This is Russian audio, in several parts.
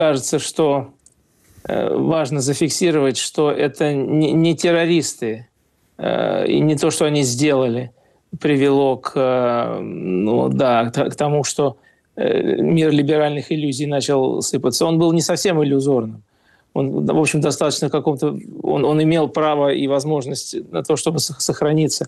кажется, что важно зафиксировать, что это не террористы и не то, что они сделали, привело к тому, что мир либеральных иллюзий начал сыпаться. Он был не совсем иллюзорным. Он, в общем, достаточно каком-то... Он имел право и возможность на то, чтобы сохраниться.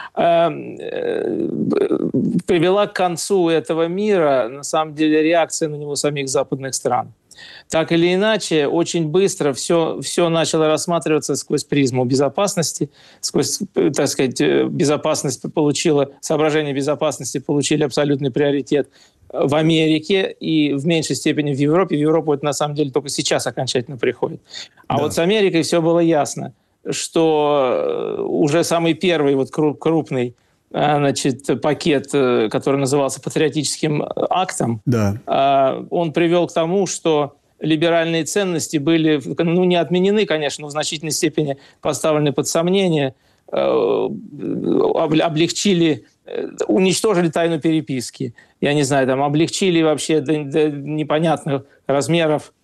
Привела к концу этого мира, на самом деле, реакция на него самих западных стран. Так или иначе, очень быстро все начало рассматриваться сквозь призму безопасности, сквозь, так сказать, соображения безопасности получили абсолютный приоритет в Америке и в меньшей степени в Европе. В Европу это на самом деле только сейчас окончательно приходит. А вот с Америкой все было ясно, что уже самый первый вот крупный пакет, который назывался патриотическим актом, он привел к тому, что либеральные ценности были, не отменены, конечно, но в значительной степени поставлены под сомнение, облегчили, уничтожили тайну переписки, я не знаю, облегчили вообще до непонятных размеров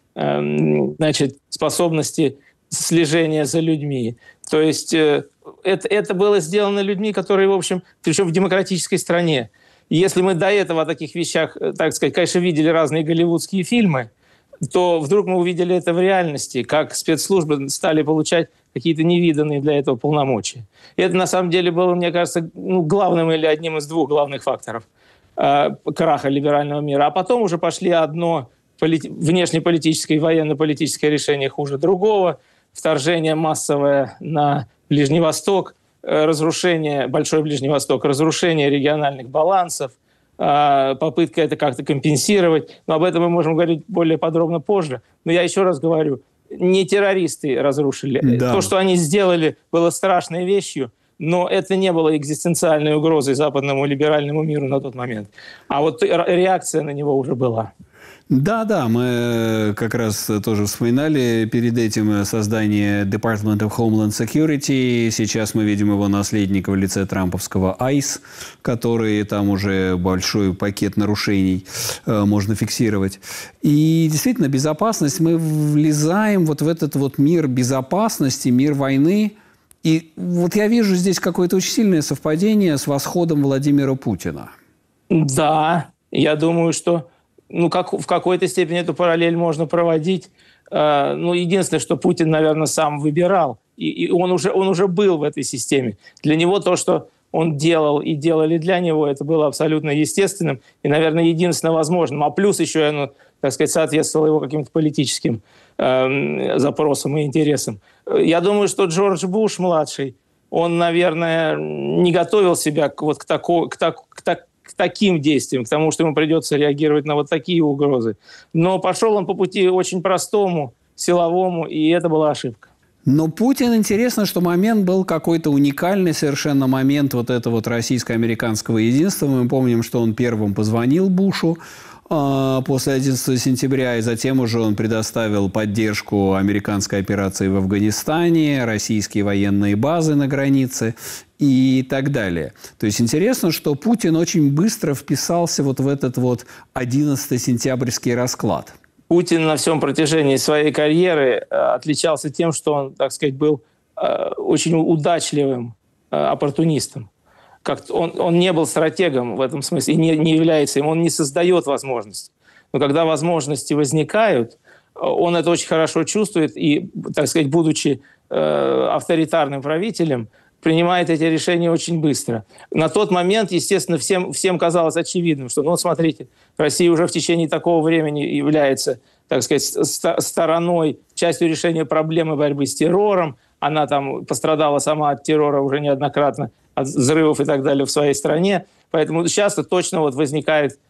способности слежения за людьми. То есть это было сделано людьми, которые, в общем, причем в демократической стране. Если мы до этого о таких вещах, так сказать, конечно, видели разные голливудские фильмы, то вдруг мы увидели это в реальности, как спецслужбы стали получать какие-то невиданные для этого полномочия. И это, на самом деле, было, мне кажется, главным или одним из двух главных факторов краха либерального мира. А потом уже пошли одно внешнеполитическое и военно-политическое решение хуже другого, вторжение массовое на Ближний Восток, разрушение, Большой Ближний Восток, разрушение региональных балансов, попытка это как-то компенсировать. Но об этом мы можем говорить более подробно позже. Но я еще раз говорю, не террористы разрушили. Да. То, что они сделали, было страшной вещью, но это не было экзистенциальной угрозой западному либеральному миру на тот момент. А вот реакция на него уже была. Да, мы как раз тоже вспоминали перед этим создание Department of Homeland Security. Сейчас мы видим его наследника в лице трамповского ICE, который там уже большой пакет нарушений можно фиксировать. И действительно, безопасность, мы влезаем вот в этот вот мир безопасности, мир войны. И вот я вижу здесь какое-то очень сильное совпадение с восходом Владимира Путина. Да, я думаю, что в какой-то степени эту параллель можно проводить. Единственное, что Путин, наверное, сам выбирал. И он уже был в этой системе. Для него то, что он делал и делали для него, это было абсолютно естественным и, наверное, единственно возможным. А плюс еще оно, так сказать, соответствовало его каким-то политическим запросам и интересам. Я думаю, что Джордж Буш-младший, он, наверное, не готовил себя к таким действиям, к тому, что ему придется реагировать на вот такие угрозы. Но пошел он по пути очень простому, силовому, и это была ошибка. Но Путин, интересно, что момент был какой-то уникальный совершенно момент вот этого вот российско-американского единства. Мы помним, что он первым позвонил Бушу после 11 сентября, и затем уже он предоставил поддержку американской операции в Афганистане, российские военные базы на границе и так далее. То есть интересно, что Путин очень быстро вписался вот в этот вот 11-сентябрьский расклад. Путин на всем протяжении своей карьеры отличался тем, что он, так сказать, был очень удачливым оппортунистом. Он не был стратегом в этом смысле и не является им, он не создает возможности. Но когда возможности возникают, он это очень хорошо чувствует и, так сказать, будучи авторитарным правителем, принимает эти решения очень быстро. На тот момент, естественно, всем казалось очевидным, что, смотрите, Россия уже в течение такого времени является, так сказать, стороной, частью решения проблемы борьбы с террором. Она там пострадала сама от террора уже неоднократно, от взрывов и так далее в своей стране. Поэтому часто точно возникает,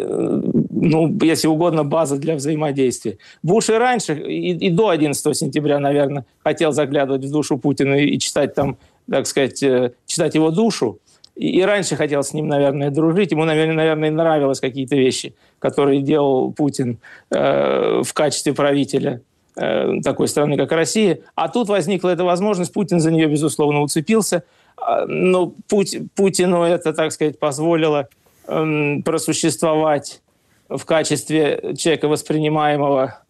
если угодно, база для взаимодействия. Буш и раньше, и до 11 сентября, наверное, хотел заглядывать в душу Путина и читать там, так сказать, читать его душу. И раньше хотел с ним, наверное, дружить. Ему, наверное, нравились какие-то вещи, которые делал Путин в качестве правителя такой страны, как Россия. А тут возникла эта возможность. Путин за нее, безусловно, уцепился. Но Путину это, так сказать, позволило просуществовать в качестве человека, воспринимаемого